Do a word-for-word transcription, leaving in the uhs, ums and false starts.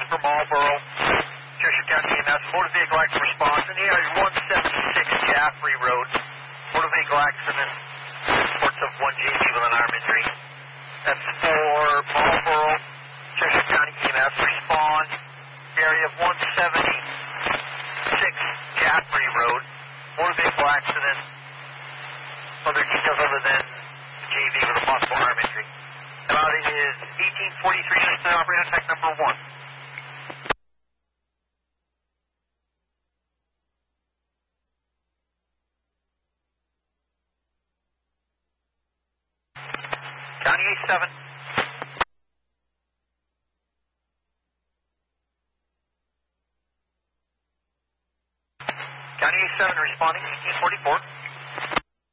for Marlboro, Cheshire County E M S, motor vehicle accident response in the area one seventy-six Jaffrey Road. Motor vehicle accident, reports of one J V with an arm injury. That's for Marlboro, Cheshire County E M S, respond, area of one seventy-six Jaffrey Road. Motor vehicle accident, other details other than J V with a possible arm injury. About it is eighteen forty-three, system operator tech number one. County A seven. County A seven responding, eighteen forty-four.